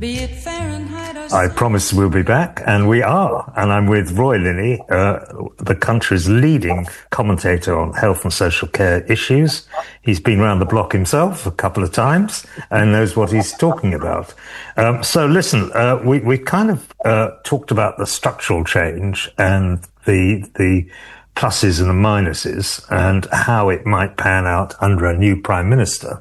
be it Fahrenheit or I promised we'll be back, and we are. And I'm with Roy Linney, the country's leading commentator on health and social care issues. He's been around the block himself a couple of times and knows what he's talking about. So listen, we kind of talked about the structural change and the pluses and the minuses and how it might pan out under a new prime minister.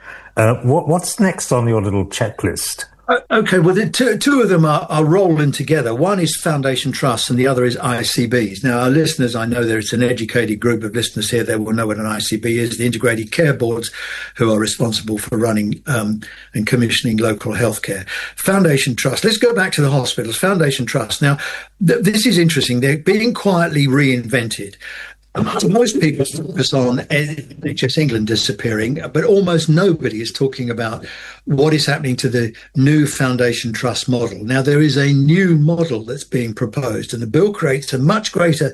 What's next on your little checklist? Okay, well, the two of them are rolling together. One is Foundation Trusts and the other is ICBs. Now, our listeners, I know there's an educated group of listeners here that will know what an ICB is, the Integrated Care Boards, who are responsible for running and commissioning local healthcare. Foundation Trust, let's go back to the hospitals. Foundation Trust. Now, this is interesting. They're being quietly reinvented. Most people focus on NHS England disappearing, but almost nobody is talking about what is happening to the new Foundation Trust model. Now, there is a new model that's being proposed, and the bill creates a much greater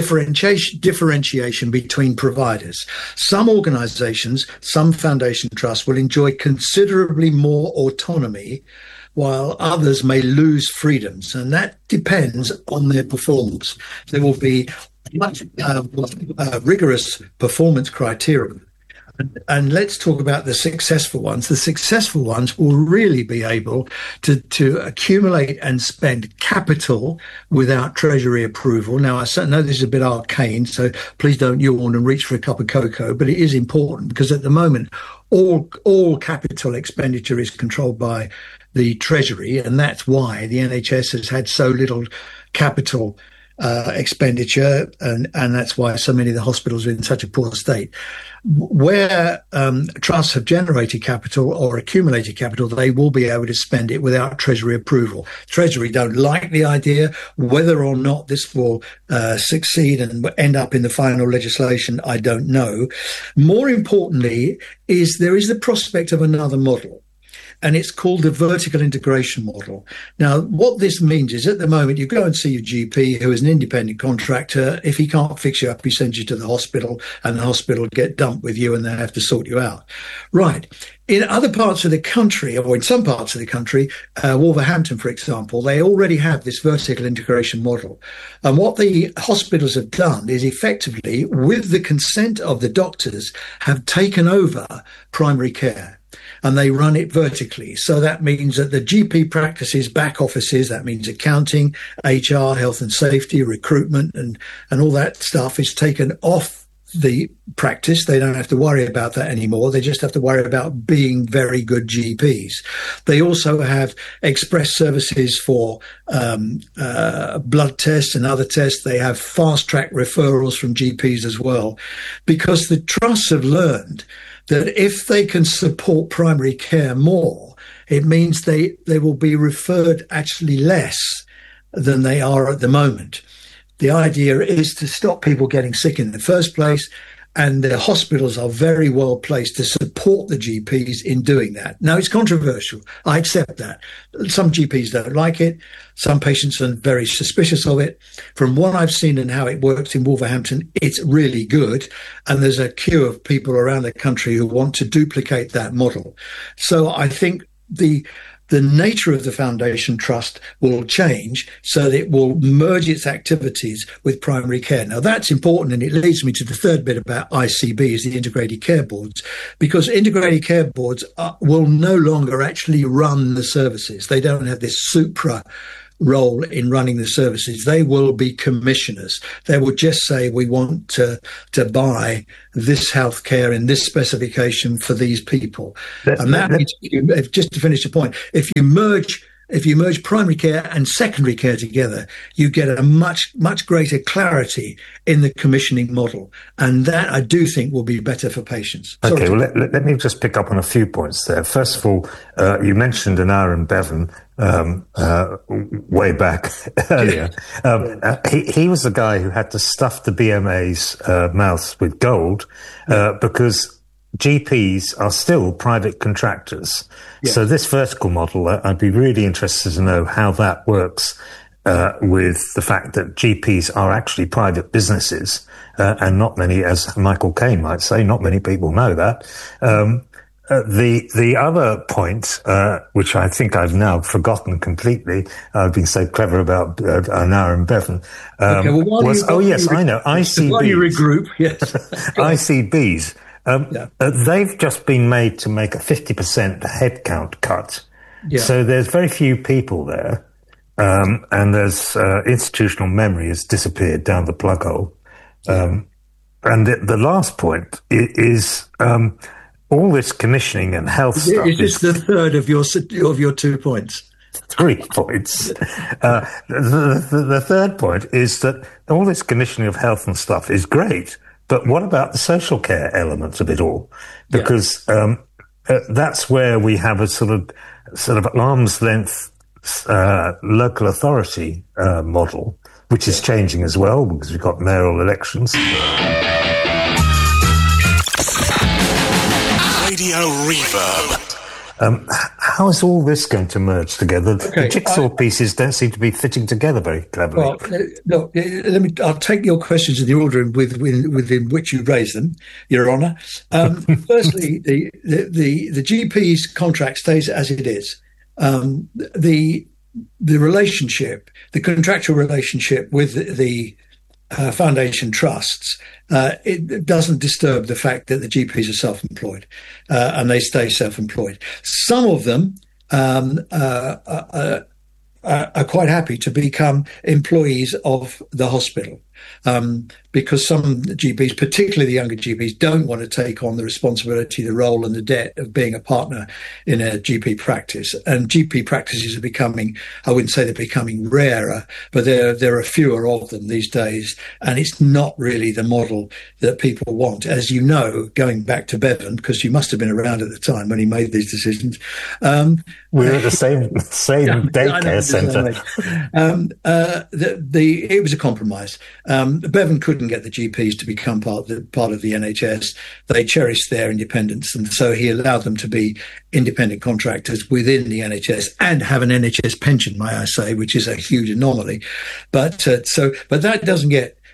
differentiation between providers. Some organisations, some Foundation Trusts will enjoy considerably more autonomy, while others may lose freedoms, and that depends on their performance. There will be much rigorous performance criteria. And let's talk about the successful ones. The successful ones will really be able to accumulate and spend capital without Treasury approval. Now, I know this is a bit arcane, so please don't yawn and reach for a cup of cocoa, but it is important because at the moment, all capital expenditure is controlled by the Treasury, and that's why the NHS has had so little capital expenditure, and that's why so many of the hospitals are in such a poor state. Where trusts have generated capital or accumulated capital, they will be able to spend it without Treasury approval. Treasury don't like the idea. Whether or not this will succeed and end up in the final legislation, I don't know. More importantly, there is the prospect of another model, and it's called the vertical integration model. Now, what this means is at the moment, you go and see your GP, who is an independent contractor. If he can't fix you up, he sends you to the hospital, and the hospital get dumped with you, and they have to sort you out. Right. In other parts of the country, or in some parts of the country, Wolverhampton, for example, they already have this vertical integration model. And what the hospitals have done is effectively, with the consent of the doctors, have taken over primary care. And they run it vertically. So that means that the GP practices, back offices, that means accounting, HR, health and safety, recruitment, and all that stuff is taken off the practice. They don't have to worry about that anymore. They just have to worry about being very good GPs. They also have express services for blood tests and other tests. They have fast-track referrals from GPs as well, because the trusts have learned that if they can support primary care more, it means they will be referred actually less than they are at the moment. The idea is to stop people getting sick in the first place, and the hospitals are very well placed to support the GPs in doing that. Now, it's controversial. I accept that. Some GPs don't like it. Some patients are very suspicious of it. From what I've seen and how it works in Wolverhampton, it's really good. And there's a queue of people around the country who want to duplicate that model. So I think the nature of the Foundation Trust will change so that it will merge its activities with primary care. Now, that's important, and it leads me to the third bit about ICBs, the Integrated Care Boards, because Integrated Care Boards will no longer actually run the services. They don't have this supra role in running the services. They will be commissioners. They will just say, we want to buy this healthcare in this specification for these people. And that means, just to finish the point, if you merge primary care and secondary care together, you get a much greater clarity in the commissioning model. And that, I do think, will be better for patients. Okay, well, let me just pick up on a few points there. First of all, you mentioned an Aaron Bevan way back earlier. He was the guy who had to stuff the BMA's mouths with gold because GPs are still private contractors. Yeah. So this vertical model, I'd be really interested to know how that works with the fact that GPs are actually private businesses and not many, as Michael Caine might say, not many people know that. the other point, which I think I've now forgotten completely, I've been so clever about Anara and Bevan, was I know, ICBs. While you regroup, yes. ICBs. They've just been made to make a 50% headcount cut. Yeah. So there's very few people there. And there's institutional memory has disappeared down the plug hole. And the last point is all this commissioning and health stuff. Is this the third of your 2 points? 3 points. The third point is that all this commissioning of health and stuff is great, but what about the social care element of it all? Because that's where we have a sort of arm's length local authority model, which is changing as well because we've got mayoral elections. Radio Reverb. How is all this going to merge together? Okay, the jigsaw pieces don't seem to be fitting together very cleverly. Well, look, I'll take your questions in the order within which you raise them, Your Honour. Firstly, the GP's contract stays as it is. The relationship, the contractual relationship with the foundation trusts, it doesn't disturb the fact that the GPs are self-employed, and they stay self-employed. Some of them are quite happy to become employees of the hospital. Because some GPs, particularly the younger GPs, don't want to take on the responsibility, the role and the debt of being a partner in a GP practice. And GP practices are becoming, I wouldn't say they're becoming rarer, but there are fewer of them these days. And it's not really the model that people want. As you know, going back to Bevan, because you must have been around at the time when he made these decisions. We were at the same daycare centre. It was a compromise. Bevan couldn't get the GPs to become part of the NHS. They cherished their independence, and so he allowed them to be independent contractors within the NHS and have an NHS pension, may I say, which is a huge anomaly. But that doesn't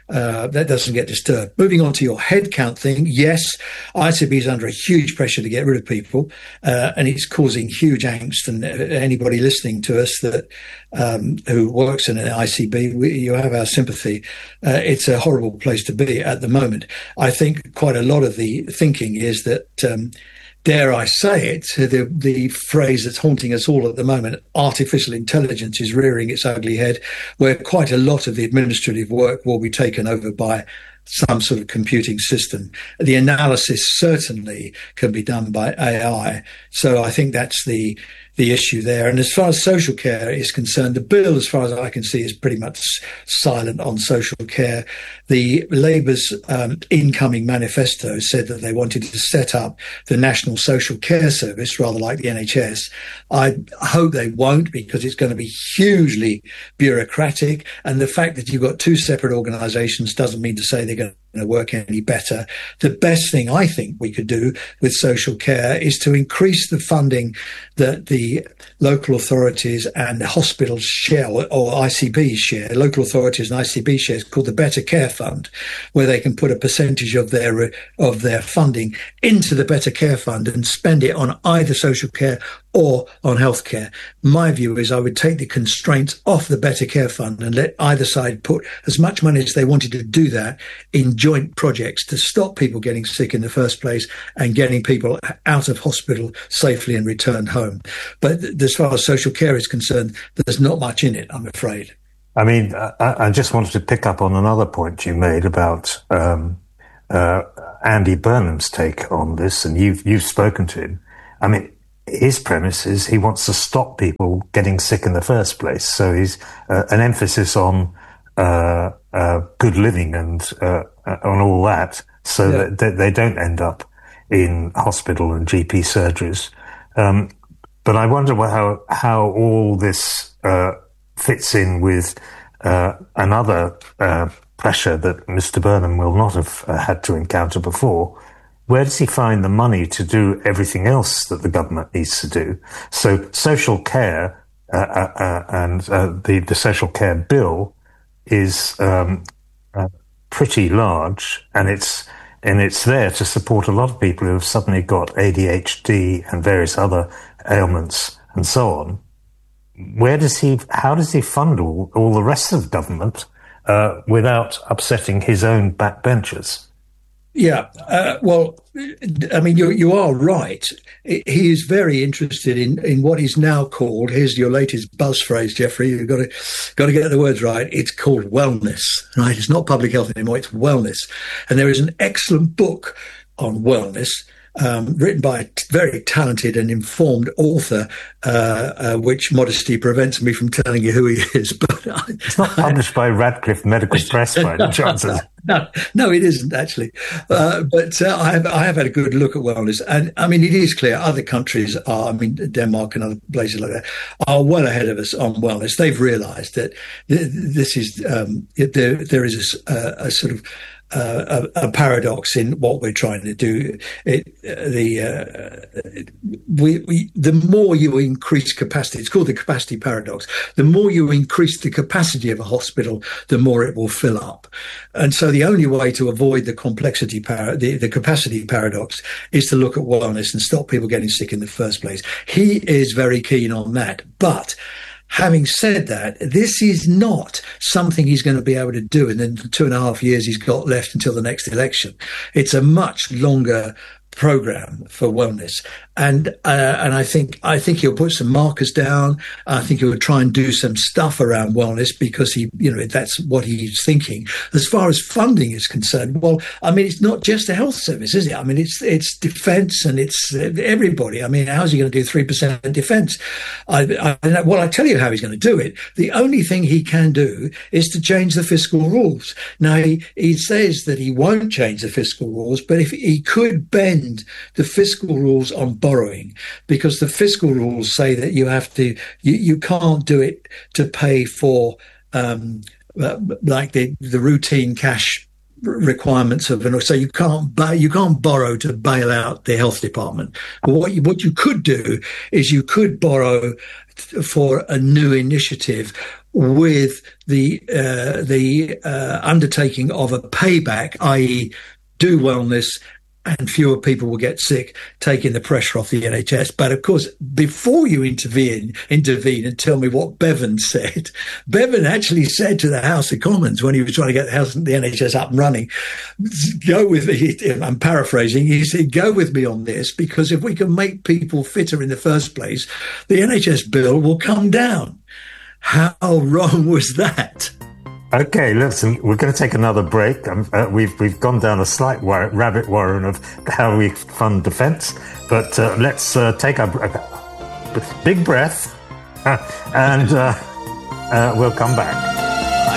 get disturbed. Moving on to your headcount thing, yes, ICB is under a huge pressure to get rid of people, and it's causing huge angst. And anybody listening to us that who works in an ICB, you have our sympathy. It's a horrible place to be at the moment. I think quite a lot of the thinking is that, dare I say it, the phrase that's haunting us all at the moment, artificial intelligence is rearing its ugly head, where quite a lot of the administrative work will be taken over by some sort of computing system. The analysis certainly can be done by AI. So I think that's the issue there. And as far as social care is concerned, the bill, as far as I can see, is pretty much silent on social care. The Labour's incoming manifesto said that they wanted to set up the National Social Care Service, rather like the NHS. I hope they won't, because it's going to be hugely bureaucratic. And the fact that you've got two separate organisations doesn't mean to say they're going to work any better. The best thing I think we could do with social care is to increase the funding that the local authorities and hospitals share, or ICBs share. Local authorities and ICB shares, called the Better Care Fund, where they can put a percentage of their funding into the Better Care Fund and spend it on either social care or on healthcare. My view is I would take the constraints off the Better Care Fund and let either side put as much money as they wanted to do that in joint projects to stop people getting sick in the first place and getting people out of hospital safely and returned home. But as far as social care is concerned, there's not much in it, I'm afraid. I mean, I just wanted to pick up on another point you made about Andy Burnham's take on this, and you've spoken to him. I mean, his premise is he wants to stop people getting sick in the first place. So he's an emphasis on good living and on all that, so that they don't end up in hospital and GP surgeries. But I wonder how all this fits in with another pressure that Mr. Burnham will not have had to encounter before. Where does he find the money to do everything else that the government needs to do? So social care and the social care bill is pretty large, and it's And it's there to support a lot of people who have suddenly got ADHD and various other ailments and so on. How does he fund all the rest of government without upsetting his own backbenchers? Yeah, well, I mean, you are right. He is very interested in what is now called. Here's your latest buzz phrase, Jeffrey. You've got to get the words right. It's called wellness, right? It's not public health anymore. It's wellness, and there is an excellent book on wellness. Written by a very talented and informed author, which modesty prevents me from telling you who he is. But it's not published by Radcliffe Medical Press by any chance. No, it isn't actually. But I have had a good look at wellness, and I mean, it is clear other countries are. I mean, Denmark and other places like that are well ahead of us on wellness. They've realised that this is there is a sort of a paradox in what we're trying to do. The more you increase capacity, it's called the capacity paradox. The more you increase the capacity of a hospital, the more it will fill up. And so the only way to avoid the the capacity paradox is to look at wellness and stop people getting sick in the first place. He is very keen on that, but having said that, this is not something he's going to be able to do in the 2.5 years he's got left until the next election. It's a much longer program for wellness, and I think he'll put some markers down. I think he would try and do some stuff around wellness because that's what he's thinking. As far as funding is concerned, well, I mean, it's not just the health service, is it? I mean, it's defence and it's everybody. I mean, how's he going to do 3% defence? I tell you how he's going to do it. The only thing he can do is to change the fiscal rules. Now, he says that he won't change the fiscal rules, but if he could bend the fiscal rules on borrowing, because the fiscal rules say that you can't do it to pay for like the routine cash requirements so you can't borrow to bail out the health department. But what you could do is you could borrow for a new initiative with the undertaking of a payback, i.e. do wellness and fewer people will get sick, taking the pressure off the NHS. But of course, before you intervene and tell me what Bevan said, Bevan actually said to the House of Commons when he was trying to get the NHS up and running, go with me, I'm paraphrasing, he said, go with me on this, because if we can make people fitter in the first place, the NHS bill will come down. How wrong was that? Okay, listen, we're going to take another break. We've gone down a slight rabbit warren of how we fund defence, but let's take a big breath and we'll come back.